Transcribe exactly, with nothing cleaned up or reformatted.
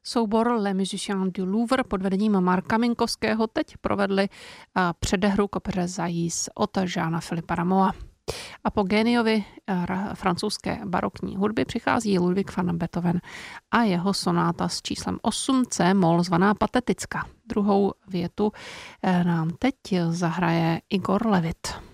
Soubor Les Musiciens du Louvre pod vedením Marka Minkovského teď provedli předehru k opeře Zajíc od Jeana Philippa Rameaua. A po géniovi francouzské barokní hudby přichází Ludwig van Beethoven a jeho sonáta s číslem osm C moll zvaná Patetická. Druhou větu nám teď zahraje Igor Levit.